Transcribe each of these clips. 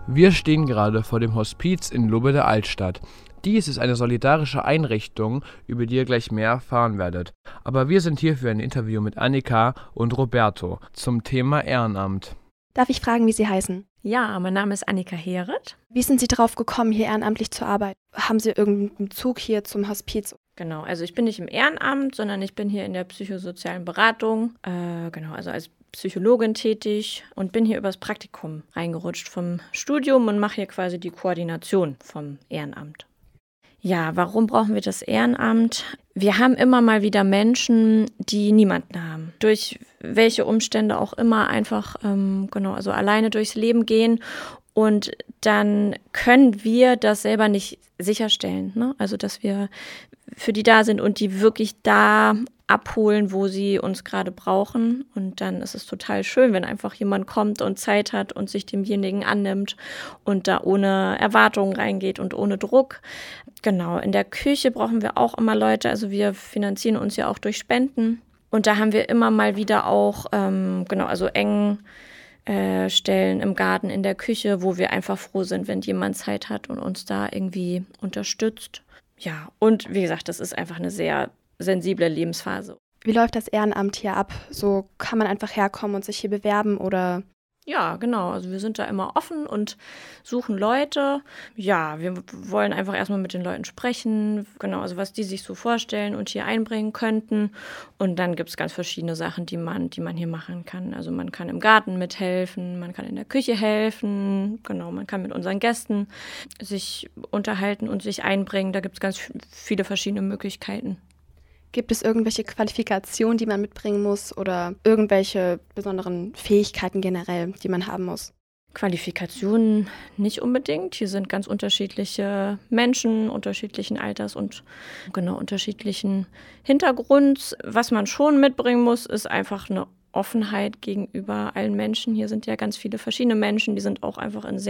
Wir stehen gerade vor dem Hospiz in Lubbe der Altstadt. Dies ist eine solidarische Einrichtung, über die ihr gleich mehr erfahren werdet. Aber wir sind hier für ein Interview mit Annika und Roberto zum Thema Ehrenamt. Darf ich fragen, wie Sie heißen? Ja, mein Name ist Annika Heret. Wie sind Sie darauf gekommen, hier ehrenamtlich zu arbeiten? Haben Sie irgendeinen Bezug hier zum Hospiz? Genau, also ich bin nicht im Ehrenamt, sondern ich bin hier in der psychosozialen Beratung, also als Psychologin tätig und bin hier übers Praktikum reingerutscht vom Studium und mache hier quasi die Koordination vom Ehrenamt. Ja, warum brauchen wir das Ehrenamt? Wir haben immer mal wieder Menschen, die niemanden haben. Durch welche Umstände auch immer einfach, also alleine durchs Leben gehen. Und dann können wir das selber nicht sicherstellen, ne? Also, dass wir für die da sind und die wirklich da abholen, wo sie uns gerade brauchen. Und dann ist es total schön, wenn einfach jemand kommt und Zeit hat und sich demjenigen annimmt und da ohne Erwartungen reingeht und ohne Druck. Genau, in der Küche brauchen wir auch immer Leute. Also wir finanzieren uns ja auch durch Spenden. Und da haben wir immer mal wieder auch, Stellen im Garten, in der Küche, wo wir einfach froh sind, wenn jemand Zeit hat und uns da irgendwie unterstützt. Ja, und wie gesagt, das ist einfach eine sehr sensible Lebensphase. Wie läuft das Ehrenamt hier ab? So kann man einfach herkommen und sich hier bewerben oder? Ja, genau. Also wir sind da immer offen und suchen Leute. Ja, wir wollen einfach erstmal mit den Leuten sprechen, genau, also was die sich so vorstellen und hier einbringen könnten. Und dann gibt es ganz verschiedene Sachen, die man hier machen kann. Also man kann im Garten mithelfen, man kann in der Küche helfen, genau, man kann mit unseren Gästen sich unterhalten und sich einbringen. Da gibt es ganz viele verschiedene Möglichkeiten. Gibt es irgendwelche Qualifikationen, die man mitbringen muss oder irgendwelche besonderen Fähigkeiten generell, die man haben muss? Qualifikationen nicht unbedingt. Hier sind ganz unterschiedliche Menschen, unterschiedlichen Alters und genau unterschiedlichen Hintergrunds. Was man schon mitbringen muss, ist einfach eine Offenheit gegenüber allen Menschen. Hier sind ja ganz viele verschiedene Menschen, die sind auch einfach in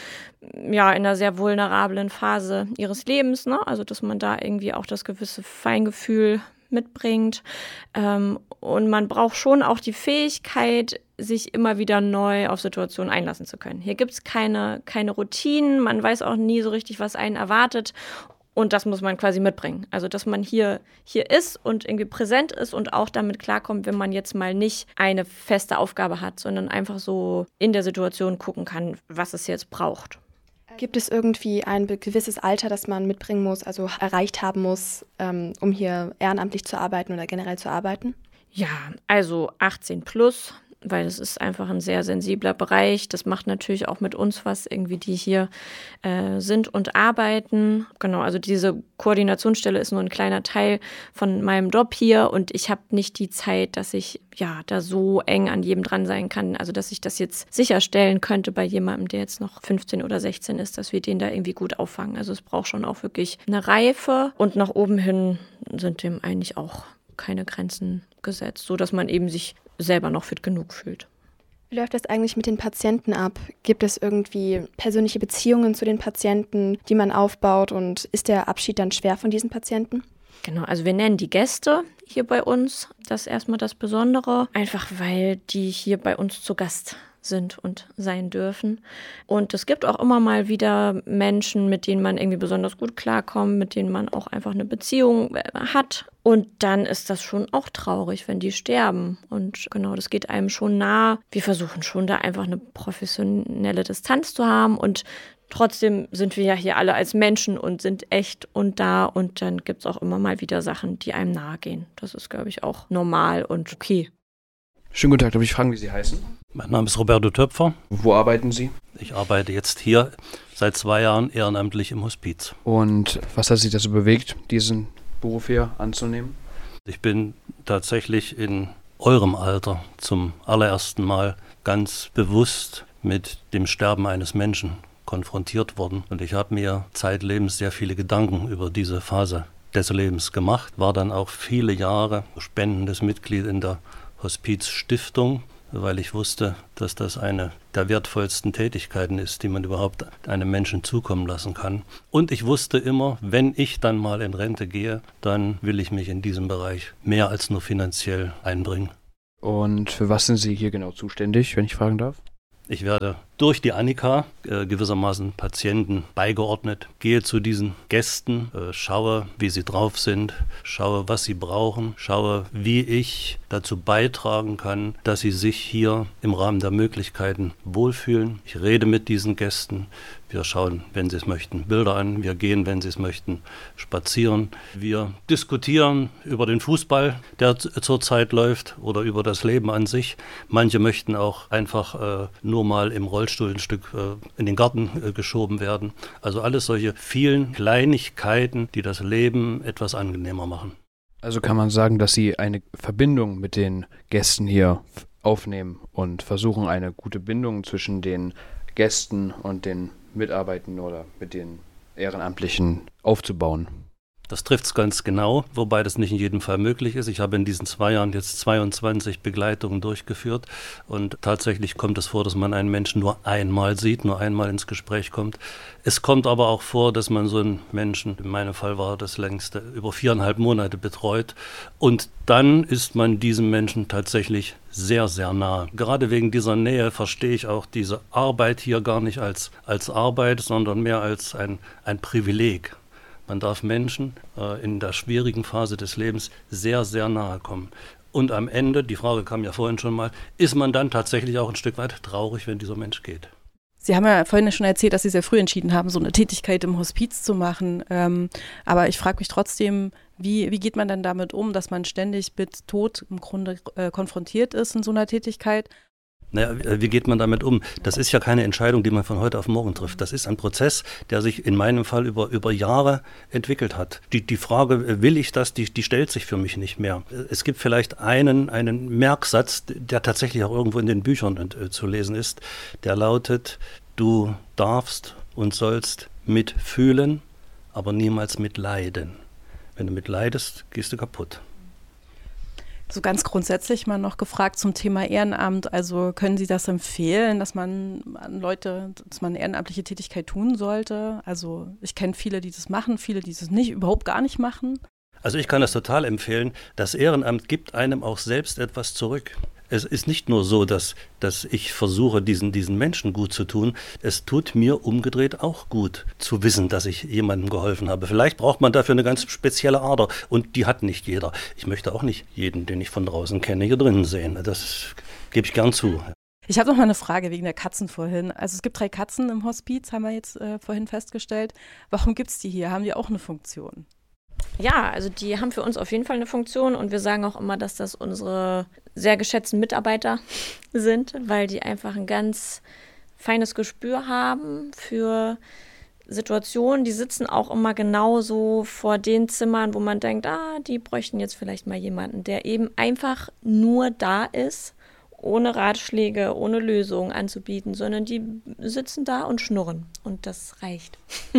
einer sehr vulnerablen Phase ihres Lebens, ne? Also dass man da irgendwie auch das gewisse Feingefühl mitbringt. Und man braucht schon auch die Fähigkeit, sich immer wieder neu auf Situationen einlassen zu können. Hier gibt es keine Routinen, man weiß auch nie so richtig, was einen erwartet. Und das muss man quasi mitbringen. Also, dass man hier ist und irgendwie präsent ist und auch damit klarkommt, wenn man jetzt mal nicht eine feste Aufgabe hat, sondern einfach so in der Situation gucken kann, was es jetzt braucht. Gibt es irgendwie ein gewisses Alter, das man mitbringen muss, also erreicht haben muss, um hier ehrenamtlich zu arbeiten oder generell zu arbeiten? Ja, also 18 plus, weil es ist einfach ein sehr sensibler Bereich. Das macht natürlich auch mit uns was, irgendwie die hier sind und arbeiten. Genau, also diese Koordinationsstelle ist nur ein kleiner Teil von meinem Job hier und ich habe nicht die Zeit, dass ich da so eng an jedem dran sein kann. Also dass ich das jetzt sicherstellen könnte bei jemandem, der jetzt noch 15 oder 16 ist, dass wir den da irgendwie gut auffangen. Also es braucht schon auch wirklich eine Reife und nach oben hin sind dem eigentlich auch keine Grenzen gesetzt, sodass man eben sich selber noch fit genug fühlt. Wie läuft das eigentlich mit den Patienten ab? Gibt es irgendwie persönliche Beziehungen zu den Patienten, die man aufbaut und ist der Abschied dann schwer von diesen Patienten? Genau, also wir nennen die Gäste hier bei uns. Das ist erstmal das Besondere, einfach weil die hier bei uns zu Gast sind und sein dürfen. Und es gibt auch immer mal wieder Menschen, mit denen man irgendwie besonders gut klarkommt, mit denen man auch einfach eine Beziehung hat. Und dann ist das schon auch traurig, wenn die sterben. Und genau, das geht einem schon nah. Wir versuchen schon da einfach eine professionelle Distanz zu haben und trotzdem sind wir ja hier alle als Menschen und sind echt und da und dann gibt es auch immer mal wieder Sachen, die einem nahe gehen. Das ist, glaube ich, auch normal und okay. Schönen guten Tag, darf ich fragen, wie Sie heißen? Mein Name ist Roberto Töpfer. Wo arbeiten Sie? Ich arbeite jetzt hier seit 2 Jahren ehrenamtlich im Hospiz. Und was hat Sie dazu bewegt, diesen Beruf hier anzunehmen? Ich bin tatsächlich in eurem Alter zum allerersten Mal ganz bewusst mit dem Sterben eines Menschen konfrontiert worden. Und ich habe mir zeitlebens sehr viele Gedanken über diese Phase des Lebens gemacht. War dann auch viele Jahre spendendes Mitglied in der Hospizstiftung, weil ich wusste, dass das eine der wertvollsten Tätigkeiten ist, die man überhaupt einem Menschen zukommen lassen kann. Und ich wusste immer, wenn ich dann mal in Rente gehe, dann will ich mich in diesem Bereich mehr als nur finanziell einbringen. Und für was sind Sie hier genau zuständig, wenn ich fragen darf? Ich werde durch die Annika gewissermaßen Patienten beigeordnet, gehe zu diesen Gästen, schaue, wie sie drauf sind, schaue, was sie brauchen, schaue, wie ich dazu beitragen kann, dass sie sich hier im Rahmen der Möglichkeiten wohlfühlen. Ich rede mit diesen Gästen. Wir schauen, wenn sie es möchten, Bilder an. Wir gehen, wenn sie es möchten, spazieren. Wir diskutieren über den Fußball, der zurzeit läuft, oder über das Leben an sich. Manche möchten auch einfach nur mal im Rollstuhl ein Stück in den Garten geschoben werden. Also alles solche vielen Kleinigkeiten, die das Leben etwas angenehmer machen. Also kann man sagen, dass Sie eine Verbindung mit den Gästen hier aufnehmen und versuchen, eine gute Bindung zwischen den Gästen und den Mitarbeitenden oder mit den Ehrenamtlichen aufzubauen. Das trifft es ganz genau, wobei das nicht in jedem Fall möglich ist. Ich habe in diesen 2 Jahren jetzt 22 Begleitungen durchgeführt und tatsächlich kommt es vor, dass man einen Menschen nur einmal sieht, nur einmal ins Gespräch kommt. Es kommt aber auch vor, dass man so einen Menschen, in meinem Fall war das längste, über 4,5 Monate betreut und dann ist man diesem Menschen tatsächlich sehr, sehr nahe. Gerade wegen dieser Nähe verstehe ich auch diese Arbeit hier gar nicht als Arbeit, sondern mehr als ein Privileg. Man darf Menschen in der schwierigen Phase des Lebens sehr, sehr nahe kommen. Und am Ende, die Frage kam ja vorhin schon mal, ist man dann tatsächlich auch ein Stück weit traurig, wenn dieser Mensch geht. Sie haben ja vorhin schon erzählt, dass Sie sehr früh entschieden haben, so eine Tätigkeit im Hospiz zu machen. Aber ich frage mich trotzdem, wie geht man denn damit um, dass man ständig mit Tod im Grunde konfrontiert ist in so einer Tätigkeit? Naja, wie geht man damit um? Das ist ja keine Entscheidung, die man von heute auf morgen trifft. Das ist ein Prozess, der sich in meinem Fall über Jahre entwickelt hat. Die Frage, will ich das, die stellt sich für mich nicht mehr. Es gibt vielleicht einen Merksatz, der tatsächlich auch irgendwo in den Büchern zu lesen ist, der lautet, du darfst und sollst mitfühlen, aber niemals mitleiden. Wenn du mitleidest, gehst du kaputt. So ganz grundsätzlich mal noch gefragt zum Thema Ehrenamt. Also können Sie das empfehlen, dass man eine ehrenamtliche Tätigkeit tun sollte? Also ich kenne viele, die das machen, viele, die das überhaupt gar nicht machen. Also ich kann das total empfehlen. Das Ehrenamt gibt einem auch selbst etwas zurück. Es ist nicht nur so, dass ich versuche, diesen Menschen gut zu tun. Es tut mir umgedreht auch gut, zu wissen, dass ich jemandem geholfen habe. Vielleicht braucht man dafür eine ganz spezielle Ader und die hat nicht jeder. Ich möchte auch nicht jeden, den ich von draußen kenne, hier drinnen sehen. Das gebe ich gern zu. Ich habe noch mal eine Frage wegen der Katzen vorhin. Also es gibt 3 Katzen im Hospiz, haben wir jetzt vorhin festgestellt. Warum gibt es die hier? Haben die auch eine Funktion? Ja, also die haben für uns auf jeden Fall eine Funktion und wir sagen auch immer, dass das unsere sehr geschätzten Mitarbeiter sind, weil die einfach ein ganz feines Gespür haben für Situationen. Die sitzen auch immer genauso vor den Zimmern, wo man denkt, die bräuchten jetzt vielleicht mal jemanden, der eben einfach nur da ist, ohne Ratschläge, ohne Lösungen anzubieten, sondern die sitzen da und schnurren und das reicht.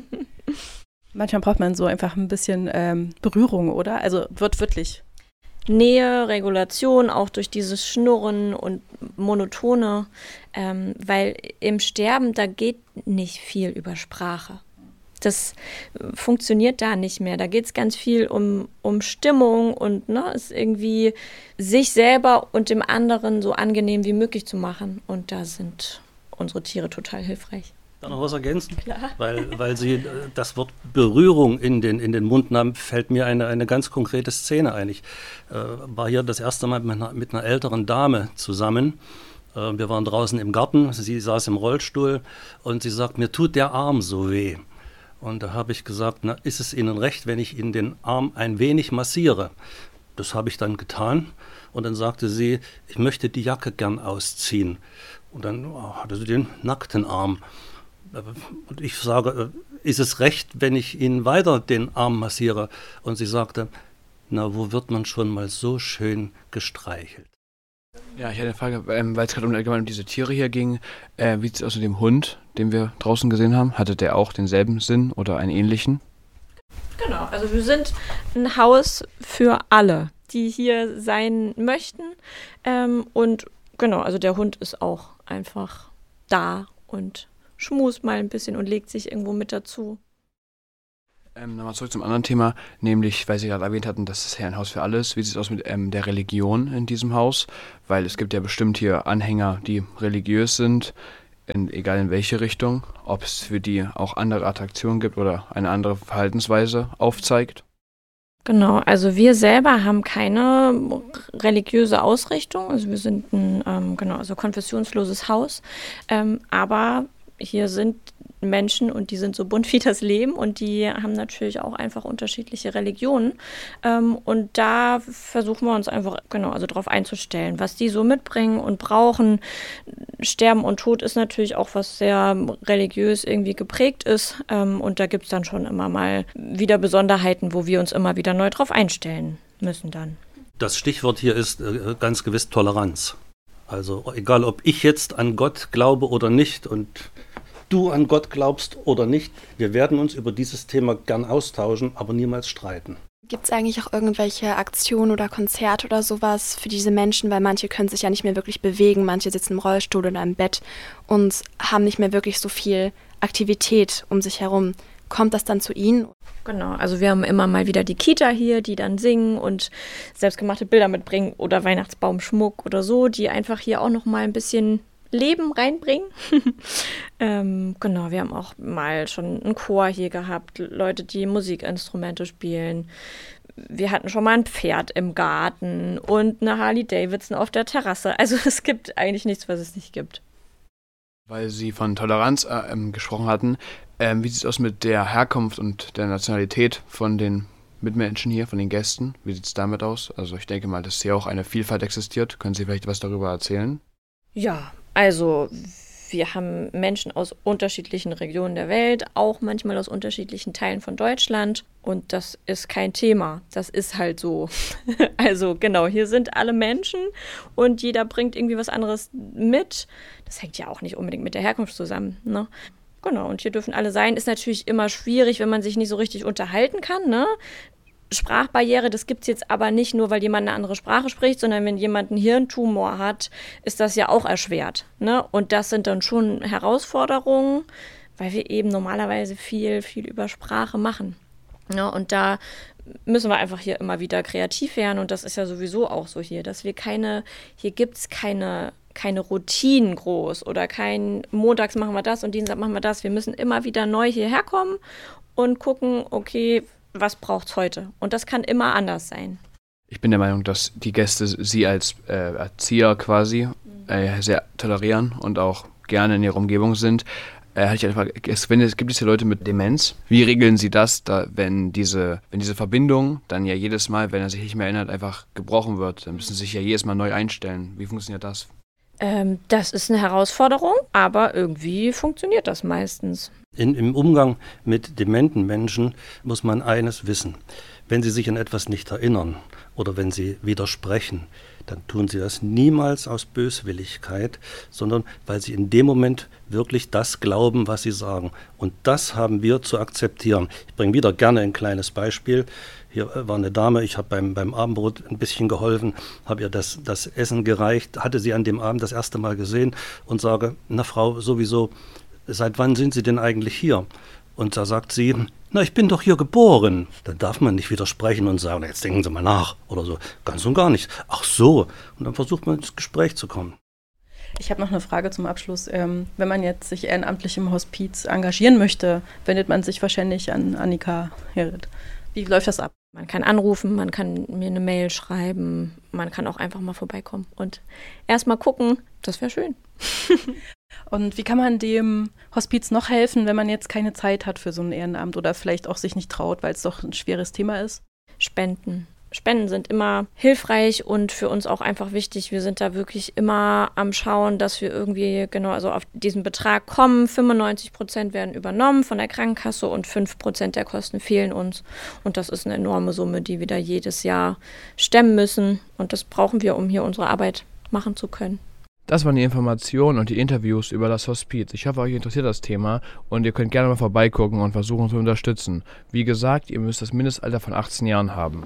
Manchmal braucht man so einfach ein bisschen Berührung, oder? Also wortwörtlich. Nähe, Regulation, auch durch dieses Schnurren und Monotone, weil im Sterben, da geht nicht viel über Sprache. Das funktioniert da nicht mehr. Da geht es ganz viel um Stimmung und es irgendwie sich selber und dem anderen so angenehm wie möglich zu machen. Und da sind unsere Tiere total hilfreich. Kann noch was ergänzen? Klar. Weil Sie das Wort Berührung in den Mund nahmen, fällt mir eine ganz konkrete Szene ein. Ich war hier das erste Mal mit einer älteren Dame zusammen. Wir waren draußen im Garten, sie saß im Rollstuhl und sie sagt, mir tut der Arm so weh. Und da habe ich gesagt, ist es Ihnen recht, wenn ich Ihnen den Arm ein wenig massiere? Das habe ich dann getan und dann sagte sie, ich möchte die Jacke gern ausziehen. Und dann hatte sie den nackten Arm. Und ich sage, ist es recht, wenn ich Ihnen weiter den Arm massiere? Und sie sagte, wo wird man schon mal so schön gestreichelt? Ja, ich hatte eine Frage, weil es gerade um diese Tiere hier ging. Wie sieht es aus mit dem Hund, den wir draußen gesehen haben? Hatte der auch denselben Sinn oder einen ähnlichen? Genau, also wir sind ein Haus für alle, die hier sein möchten. Und genau, also der Hund ist auch einfach da und schmust mal ein bisschen und legt sich irgendwo mit dazu. Nochmal zurück zum anderen Thema, nämlich, weil Sie gerade erwähnt hatten, dass es hier ein Haus für alles. Wie sieht es aus mit der Religion in diesem Haus? Weil es gibt ja bestimmt hier Anhänger, die religiös sind. egal in welche Richtung, ob es für die auch andere Attraktionen gibt oder eine andere Verhaltensweise aufzeigt? Genau, also wir selber haben keine religiöse Ausrichtung, also wir sind ein also konfessionsloses Haus, aber hier sind Menschen und die sind so bunt wie das Leben und die haben natürlich auch einfach unterschiedliche Religionen und da versuchen wir uns einfach also darauf einzustellen, was die so mitbringen und brauchen. Sterben und Tod ist natürlich auch was sehr religiös irgendwie geprägt ist und da gibt es dann schon immer mal wieder Besonderheiten, wo wir uns immer wieder neu drauf einstellen müssen dann. Das Stichwort hier ist ganz gewiss Toleranz. Also egal, ob ich jetzt an Gott glaube oder nicht und du an Gott glaubst oder nicht, wir werden uns über dieses Thema gern austauschen, aber niemals streiten. Gibt es eigentlich auch irgendwelche Aktionen oder Konzerte oder sowas für diese Menschen? Weil manche können sich ja nicht mehr wirklich bewegen, manche sitzen im Rollstuhl oder im Bett und haben nicht mehr wirklich so viel Aktivität um sich herum. Kommt das dann zu Ihnen? Genau, also wir haben immer mal wieder die Kita hier, die dann singen und selbstgemachte Bilder mitbringen oder Weihnachtsbaumschmuck oder so, die einfach hier auch noch mal ein bisschen Leben reinbringen. Genau, wir haben auch mal schon einen Chor hier gehabt, Leute, die Musikinstrumente spielen. Wir hatten schon mal ein Pferd im Garten und eine Harley-Davidson auf der Terrasse. Also es gibt eigentlich nichts, was es nicht gibt. Weil Sie von Toleranz gesprochen hatten, wie sieht es aus mit der Herkunft und der Nationalität von den Mitmenschen hier, von den Gästen? Wie sieht es damit aus? Also ich denke mal, dass hier auch eine Vielfalt existiert. Können Sie vielleicht was darüber erzählen? Ja, also wir haben Menschen aus unterschiedlichen Regionen der Welt, auch manchmal aus unterschiedlichen Teilen von Deutschland. Und das ist kein Thema. Das ist halt so. Also genau, hier sind alle Menschen und jeder bringt irgendwie was anderes mit. Das hängt ja auch nicht unbedingt mit der Herkunft zusammen, ne? Genau, und hier dürfen alle sein. Ist natürlich immer schwierig, wenn man sich nicht so richtig unterhalten kann, ne? Sprachbarriere, das gibt es jetzt aber nicht nur, weil jemand eine andere Sprache spricht, sondern wenn jemand einen Hirntumor hat, ist das ja auch erschwert, ne? Und das sind dann schon Herausforderungen, weil wir eben normalerweise viel über Sprache machen. Ja, und da müssen wir einfach hier immer wieder kreativ werden und das ist ja sowieso auch so hier, dass wir hier gibt es keine Routinen groß oder kein montags machen wir das und Dienstag machen wir das. Wir müssen immer wieder neu hierher kommen und gucken, okay, was braucht's heute? Und das kann immer anders sein. Ich bin der Meinung, dass die Gäste Sie als Erzieher quasi sehr tolerieren und auch gerne in ihrer Umgebung sind. Gibt es ja Leute mit Demenz. Wie regeln Sie das, wenn diese Verbindung dann ja jedes Mal, wenn er sich nicht mehr erinnert, einfach gebrochen wird? Dann müssen Sie sich ja jedes Mal neu einstellen. Wie funktioniert das? Das ist eine Herausforderung, aber irgendwie funktioniert das meistens. Im Umgang mit dementen Menschen muss man eines wissen. Wenn sie sich an etwas nicht erinnern oder wenn sie widersprechen, dann tun sie das niemals aus Böswilligkeit, sondern weil sie in dem Moment wirklich das glauben, was sie sagen. Und das haben wir zu akzeptieren. Ich bringe wieder gerne ein kleines Beispiel. Hier war eine Dame, ich habe beim Abendbrot ein bisschen geholfen, habe ihr das Essen gereicht, hatte sie an dem Abend das erste Mal gesehen und sage, na Frau, sowieso, seit wann sind Sie denn eigentlich hier? Und da sagt sie, na, ich bin doch hier geboren. Dann darf man nicht widersprechen und sagen, jetzt denken Sie mal nach oder so. Ganz und gar nicht. Ach so. Und dann versucht man ins Gespräch zu kommen. Ich habe noch eine Frage zum Abschluss. Wenn man jetzt sich ehrenamtlich im Hospiz engagieren möchte, wendet man sich wahrscheinlich an Annika Herret. Wie läuft das ab? Man kann anrufen, man kann mir eine Mail schreiben, man kann auch einfach mal vorbeikommen und erst mal gucken, das wäre schön. Und wie kann man dem Hospiz noch helfen, wenn man jetzt keine Zeit hat für so ein Ehrenamt oder vielleicht auch sich nicht traut, weil es doch ein schweres Thema ist? Spenden. Spenden sind immer hilfreich und für uns auch einfach wichtig. Wir sind da wirklich immer am Schauen, dass wir irgendwie also auf diesen Betrag kommen. 95% werden übernommen von der Krankenkasse und 5% der Kosten fehlen uns. Und das ist eine enorme Summe, die wir da jedes Jahr stemmen müssen. Und das brauchen wir, um hier unsere Arbeit machen zu können. Das waren die Informationen und die Interviews über das Hospiz. Ich hoffe, euch interessiert das Thema und ihr könnt gerne mal vorbeigucken und versuchen zu unterstützen. Wie gesagt, ihr müsst das Mindestalter von 18 Jahren haben.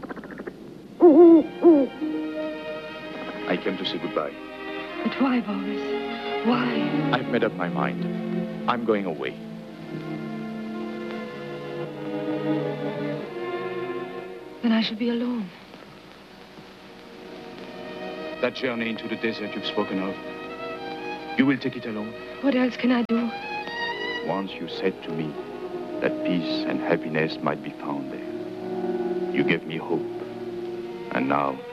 I came to say goodbye. But why, Boris? Why? I've made up my mind. I'm going away. Then I shall be alone. That journey into the desert you've spoken of, you will take it alone? What else can I do? Once you said to me that peace and happiness might be found there. You gave me hope. And now